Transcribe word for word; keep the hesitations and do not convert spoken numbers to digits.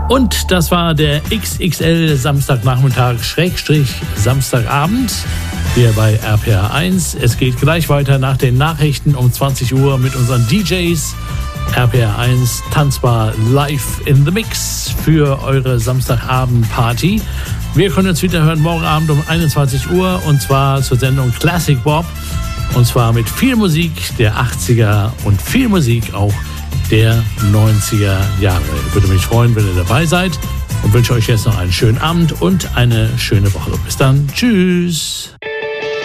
Und das war der X X L Samstagnachmittag Schrägstrich Samstagabend hier bei R P R eins. Es geht gleich weiter nach den Nachrichten um zwanzig Uhr mit unseren D Js. R P R eins tanzbar live in the mix für eure Samstagabend-Party. Wir können uns wieder hören morgen Abend um einundzwanzig Uhr und zwar zur Sendung Classic Bob. Und zwar mit viel Musik der achtziger und viel Musik auch der neunziger Jahre. Ich würde mich freuen, wenn ihr dabei seid und wünsche euch jetzt noch einen schönen Abend und eine schöne Woche. Bis dann. Tschüss.